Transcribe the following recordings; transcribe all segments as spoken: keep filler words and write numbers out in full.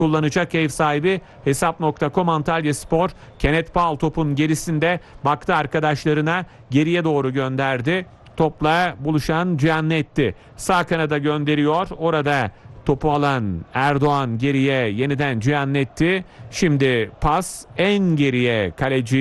kullanacak ev sahibi hesap nokta com Antalyaspor. Kenneth Paul topun gerisinde baktı arkadaşlarına, geriye doğru gönderdi. Topla buluşan Giannetti sağ kanada gönderiyor. Orada topu alan Erdoğan geriye, yeniden Giannetti. Şimdi pas en geriye,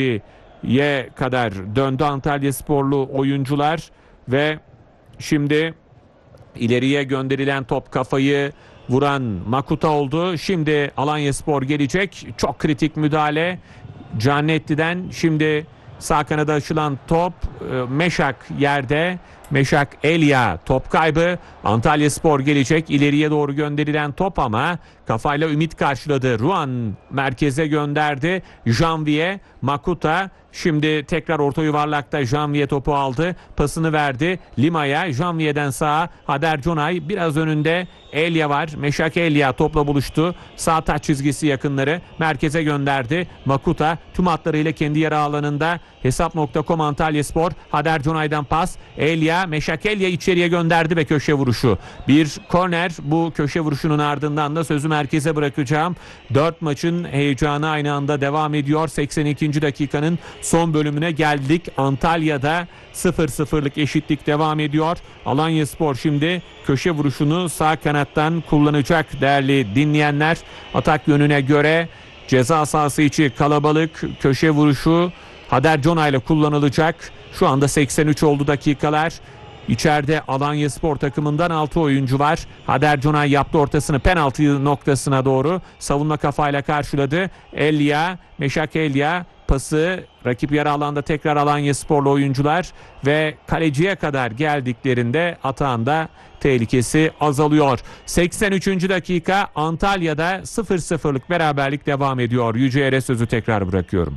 kaleciye kadar döndü Antalyasporlu oyuncular ve şimdi ileriye gönderilen top kafayı vuran Makuta oldu. Şimdi Alanyaspor gelecek. Çok kritik müdahale Giannetti'den. Şimdi sağ kanada açılan top, Meşak yerde. Meşak Elia top kaybı. Antalyaspor gelecek. İleriye doğru gönderilen top ama kafayla Ümit karşıladı. Ruan merkeze gönderdi. Janvier, Makuta. Şimdi tekrar orta yuvarlakta Janvier topu aldı. Pasını verdi Lima'ya. Janvier'den sağa Hader Conay. Biraz önünde Elia var. Meşak Elia topla buluştu. Sağ taç çizgisi yakınları. Merkeze gönderdi. Makuta tüm hatlarıyla kendi yarı alanında. hesap nokta com Antalyaspor. Hader Conay'dan pas. Elia, Meşak Elia içeriye gönderdi ve köşe vuruşu. Bir korner. Bu köşe vuruşunun ardından da sözü merkeze bırakacağım. dört maçın heyecanı aynı anda devam ediyor. seksen ikinci dakikanın son bölümüne geldik. Antalya'da sıfır sıfırlık eşitlik devam ediyor. Alanyaspor şimdi köşe vuruşunu sağ kanattan kullanacak değerli dinleyenler. Atak yönüne göre ceza sahası içi kalabalık, köşe vuruşu Hader Conay ile kullanılacak. Şu anda seksen üç oldu dakikalar. İçeride Alanyaspor takımından altı oyuncu var. Hader Conay yaptı ortasını penaltı noktasına doğru. Savunma kafayla karşıladı. Elia, Meşak Elia pası rakip yarı alanda tekrar Alanyasporlu oyuncular ve kaleciye kadar geldiklerinde atağında tehlikesi azalıyor. seksen üçüncü dakika Antalya'da sıfır sıfırlık beraberlik devam ediyor. Yüce'ye sözü tekrar bırakıyorum.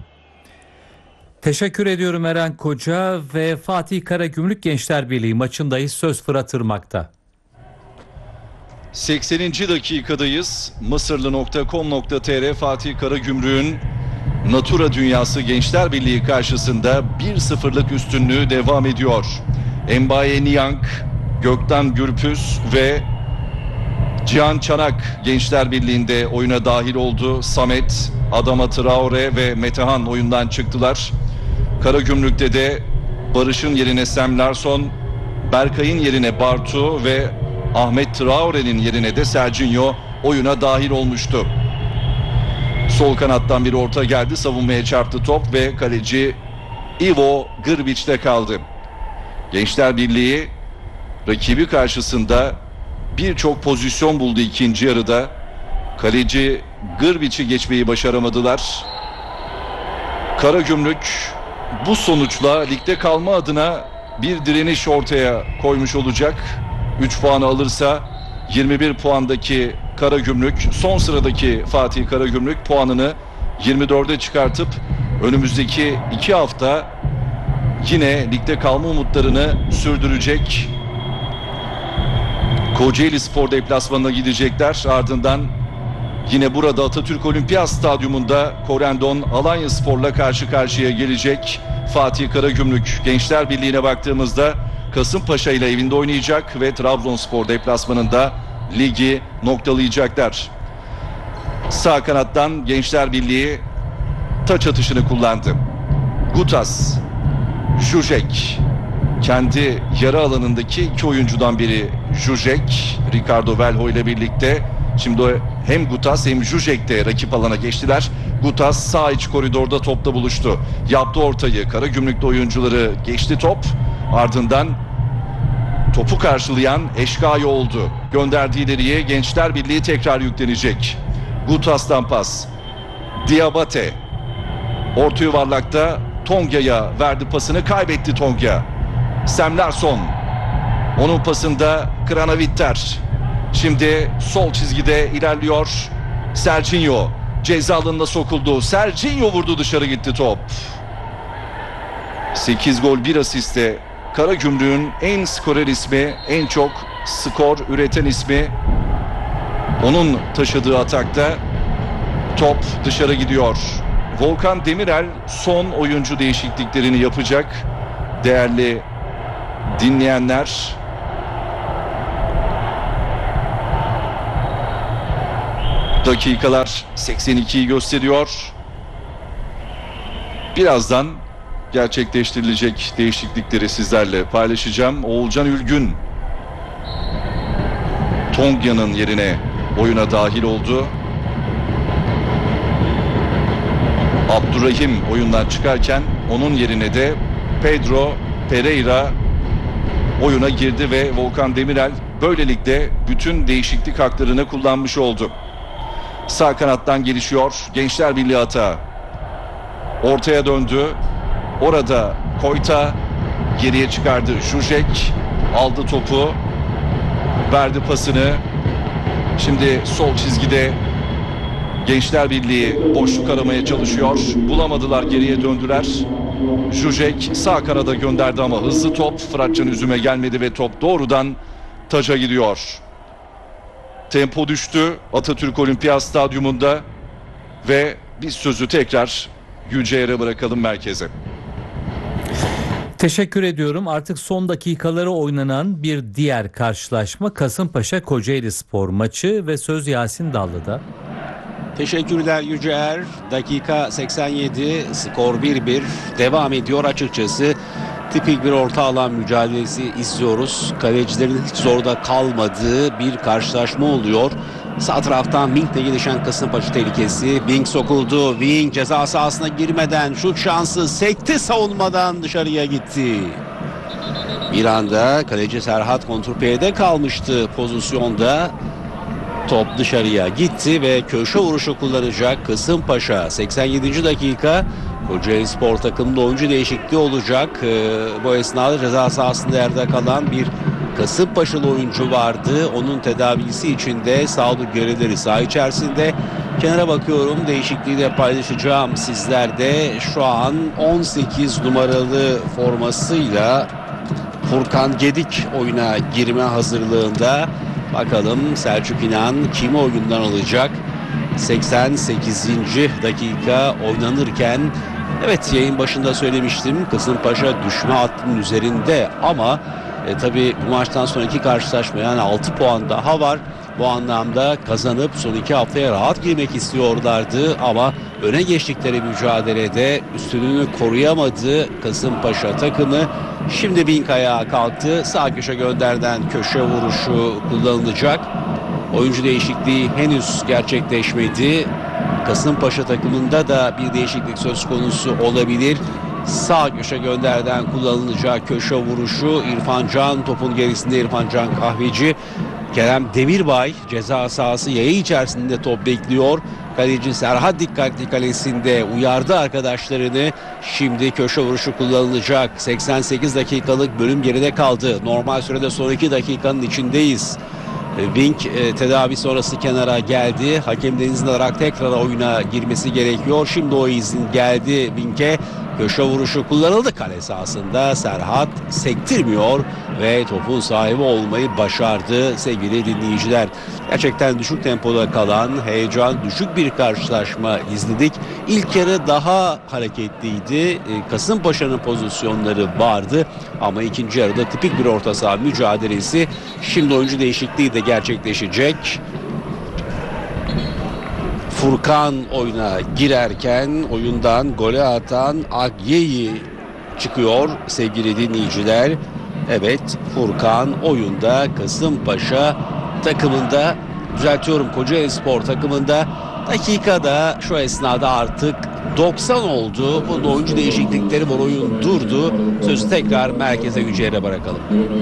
Teşekkür ediyorum Eren Koca ve Fatih Karagümrük Gençler Birliği maçındayız. Söz Fırat Irmak'ta. sekseninci dakikadayız. Mısırlı nokta com nokta tr Fatih Karagümrük'ün Natura Dünyası Gençler Birliği karşısında bir sıfırlık üstünlüğü devam ediyor. Mbaye Niang, Gökten Gürpüz ve Cihan Çanak Gençler Birliği'nde oyuna dahil oldu. Samet, Adama Traore ve Metehan oyundan çıktılar. Karagümrük'te de Barış'ın yerine Sam Larsson, Berkay'ın yerine Bartu ve Ahmet Traore'nin yerine de Serginho oyuna dahil olmuştu. Sol kanattan bir orta geldi. Savunmaya çarptı top ve kaleci Ivo Grbić'te kaldı. Gençler Birliği rakibi karşısında birçok pozisyon buldu ikinci yarıda. Kaleci Grbić'i geçmeyi başaramadılar. Karagümrük bu sonuçla ligde kalma adına bir direniş ortaya koymuş olacak. üç puanı alırsa yirmi bir puandaki Karagümrük, son sıradaki Fatih Karagümrük puanını yirmi dörde çıkartıp önümüzdeki iki hafta yine ligde kalma umutlarını sürdürecek. Kocaeli Spor deplasmanına gidecekler. Ardından yine burada Atatürk Olimpiyat Stadyumunda Korendon Alanyaspor'la karşı karşıya gelecek. Fatih Karagümrük Gençler Birliği'ne baktığımızda Kasımpaşa ile evinde oynayacak ve Trabzonspor deplasmanında ligi noktalayacaklar. Sağ kanattan Gençler Birliği taç atışını kullandı. Gutas, Zuzek, kendi yarı alanındaki iki oyuncudan biri Zuzek, Ricardo Velho ile birlikte. Şimdi hem Gutas hem Zuzek de rakip alana geçtiler. Gutas sağ iç koridorda topla buluştu. Yaptı ortayı. Karagümrük'te oyuncuları geçti top. Ardından topu karşılayan Eşkaya oldu. Gönderdiği ileriye Gençler Birliği tekrar yüklenecek. Gutas'tan pas. Diabate. Orta yuvarlakta Tonga'ya verdi pasını. Kaybetti Tonga. Sam Larsson. Onun pasında Kranavitter. Şimdi sol çizgide ilerliyor. Serginho ceza alanına sokuldu. Serginho vurdu, dışarı gitti top. sekiz gol bir asiste Karagümrük'ün en skorer ismi, en çok skor üreten ismi. Onun taşıdığı atakta top dışarı gidiyor. Volkan Demirel son oyuncu değişikliklerini yapacak. Değerli dinleyenler, Dakikalar seksen ikiyi gösteriyor. Birazdan gerçekleştirilecek değişiklikleri sizlerle paylaşacağım. Oğulcan Ülgün Tongya'nın yerine oyuna dahil oldu. Abdurrahim oyundan çıkarken onun yerine de Pedro Pereira oyuna girdi ve Volkan Demirel böylelikle bütün değişiklik haklarını kullanmış oldu. Sağ kanattan gelişiyor Gençler Birliği hata. Ortaya döndü. Orada Koyta geriye çıkardı. Jujek aldı topu. Verdi pasını. Şimdi sol çizgide Gençler Birliği boşluk aramaya çalışıyor. Bulamadılar, geriye döndüler. Jujek sağ kanada gönderdi ama hızlı top Fıratcan Üzüm'e gelmedi ve top doğrudan taca gidiyor. Tempo düştü Atatürk Olimpiyat Stadyumunda ve biz sözü tekrar Gülceğer'e bırakalım, merkeze. Teşekkür ediyorum. Artık son dakikaları oynanan bir diğer karşılaşma Kasımpaşa Kocaelispor maçı ve söz Yasin Dallı'da. Teşekkürler Yüceer. Dakika seksen yedi, skor bir bir devam ediyor açıkçası. Tipik bir orta alan mücadelesi izliyoruz. Kalecilerin hiç zorda kalmadığı bir karşılaşma oluyor. Sağ taraftan Wing'le gelişen Kasımpaşa tehlikesi. Wing sokuldu. Wing ceza sahasına girmeden şut şansı, sekti savunmadan dışarıya gitti. Bir anda kaleci Serhat kontrpiyede kalmıştı pozisyonda. Top dışarıya gitti ve köşe vuruşu kullanacak Kasımpaşa. seksen yedinci dakika Kocaelispor takımında oyuncu değişikliği olacak. Ee, bu esnada ceza sahasında yerde kalan bir Kasımpaşalı oyuncu vardı. Onun tedavisi için de sağlık görevlileri saha içerisinde. Kenara bakıyorum, değişikliği de paylaşacağım sizlerde. Şu an on sekiz numaralı formasıyla Furkan Gedik oyuna girme hazırlığında. Bakalım Selçuk İnan kimi oyundan alacak? seksen sekizinci dakika oynanırken, evet yayın başında söylemiştim, Kasımpaşa düşme hattının üzerinde ama e, tabii bu maçtan sonraki karşılaşma, yani altı puan daha var. Bu anlamda kazanıp son iki haftaya rahat girmek istiyorlardı ama öne geçtikleri mücadelede üstünlüğünü koruyamadı Kasımpaşa takımı. Şimdi Wing ayağa kalktı. Sağ köşe gönderden köşe vuruşu kullanılacak. Oyuncu değişikliği henüz gerçekleşmedi. Kasımpaşa takımında da bir değişiklik söz konusu olabilir. Sağ köşe gönderden kullanılacak köşe vuruşu. İrfan Can topun gerisinde, İrfan Can Kahveci. Kerem Demirbay ceza sahası yayı içerisinde top bekliyor. Kaleci Serhat dikkatli kalesinde uyardı arkadaşlarını. Şimdi köşe vuruşu kullanılacak. seksen sekiz dakikalık bölüm geride kaldı. Normal sürede son iki dakikanın içindeyiz. Wing e, tedavi sonrası kenara geldi. Hakemden izin alarak tekrar oyuna girmesi gerekiyor. Şimdi o izin geldi Wing'e. Köşe vuruşu kullanıldı kale sahasında. Serhat sektirmiyor ve topun sahibi olmayı başardı sevgili dinleyiciler. Gerçekten düşük tempoda kalan, heyecan düşük bir karşılaşma izledik. İlk yarı daha hareketliydi. Kasımpaşa'nın pozisyonları vardı ama ikinci yarıda tipik bir orta saha mücadelesi. Şimdi oyuncu değişikliği de gerçekleşecek. Furkan oyuna girerken oyundan gole atan Agyeyi çıkıyor sevgili dinleyiciler. Evet, Furkan oyunda Kasımpaşa takımında, düzeltiyorum Kocaelispor takımında. Dakikada şu esnada artık doksan oldu. Bunda oyuncu değişiklikleri var, oyun durdu. Sözü tekrar merkeze Yüceğer'e bırakalım.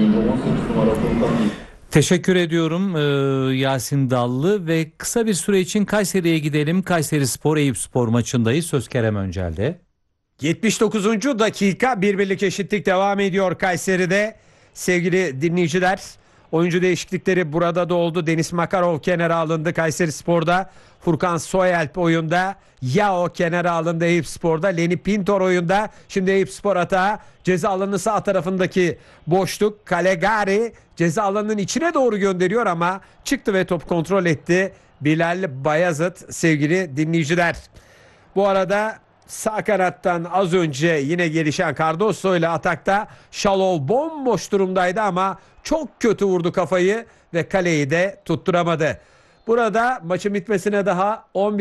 Teşekkür ediyorum ee, Yasin Dallı ve kısa bir süre için Kayseri'ye gidelim. Kayserispor Eyüpspor maçındayız. Söz Kerem Öncel'de. yetmiş dokuzuncu dakika bir birlik eşitlik devam ediyor Kayseri'de. Sevgili dinleyiciler, oyuncu değişiklikleri burada da oldu. Deniz Makarov kenara alındı Kayserispor'da. Furkan Soyalp oyunda. Yao kenara alındı Eyüpspor'da. Leni Pintor oyunda. Şimdi Eyüpspor atağı. Ceza alanının sağ tarafındaki boşluk. Calegari ceza alanının içine doğru gönderiyor ama çıktı ve top kontrol etti Bilal Bayazıt sevgili dinleyiciler. Bu arada sağ kanattan az önce yine gelişen Cardoso ile atakta Şalov bomboş durumdaydı ama çok kötü vurdu kafayı ve kaleyi de tutturamadı. Burada maçın bitmesine daha on bir